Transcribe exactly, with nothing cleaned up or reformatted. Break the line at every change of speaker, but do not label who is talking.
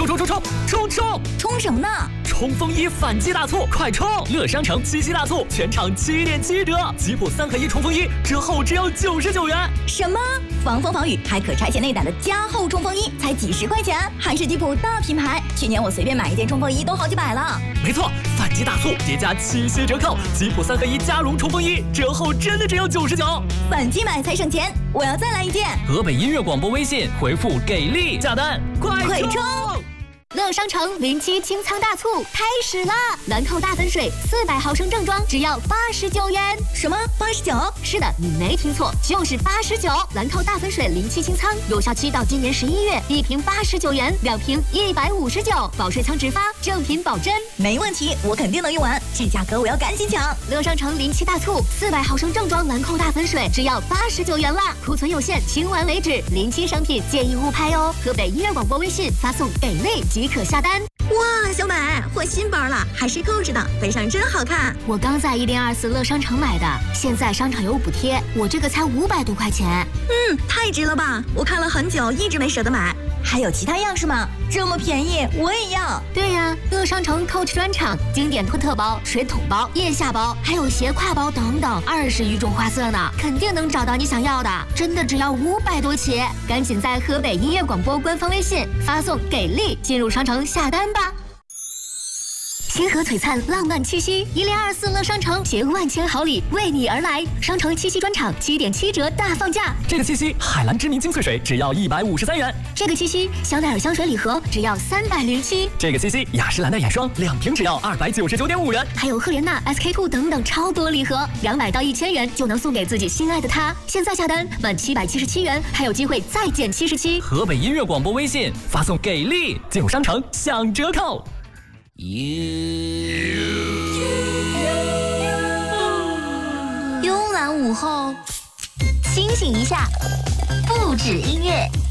冲冲冲冲冲冲！
冲什么呢？
冲锋衣反击大促，快冲！乐商城七夕大促，全场七点七折，吉普三合一冲锋衣折后只要九十九元。
什么？防风防雨还可拆卸内胆的加厚冲锋衣，才几十块钱，还是吉普大品牌。去年我随便买一件冲锋衣都好几百了。
没错，反击大促叠加七夕折扣，吉普三合一加绒冲锋衣折后真的只要九十九。
反击买才省钱，我要再来一件。
河北音乐广播微信回复给力下单，快冲！
乐商城零七清仓大促开始啦！兰蔻大粉水四百毫升正装只要八十九元。
什么？八十九？
是的，你没听错，就是八十九。兰蔻大粉水零七清仓有效期到今年十一月，一瓶八十九元，两瓶一百五十九，保水仓直发，正品保真。
没问题，我肯定能用完。这价格我要赶紧抢！
乐商城零七大促，四百毫升正装兰蔻大粉水只要八十九元啦！库存有限，清完为止。零七商品建议勿拍哦。河北音乐广播微信发送给力即可下单。
哇，小买换新包了，还是扣着的，背上真好看。
我刚在一零二四乐商城买的，现在商场有补贴，我这个才五百多块钱。
嗯，太值了吧！我看了很久，一直没舍得买。还有其他样式吗？这么便宜，我也要。
对呀，乐商城 Coach 专场，经典托特包、水桶包、腋下包，还有斜挎包等等，二十余种花色呢，肯定能找到你想要的。真的只要五百多起，赶紧在河北音乐广播官方微信发送“给力”进入商城下单吧。星河璀璨，浪漫气息，一零二四乐商城携万千好礼为你而来。商城七夕专场七点七折大放价，
这个七夕海蓝知名精粹水只要一百五十三元，
这个七夕香奈儿香水礼盒只要三百零七，
这个七夕雅诗兰黛眼霜两瓶只要二百九十九点五元，
还有赫莲娜 S K two 等等超多礼盒，两百到一千元就能送给自己心爱的他。现在下单满七百七十七元，还有机会再减七十七。
河北音乐广播微信发送给力进入商城享折扣。
慵懒午后，清醒一下，不止音乐。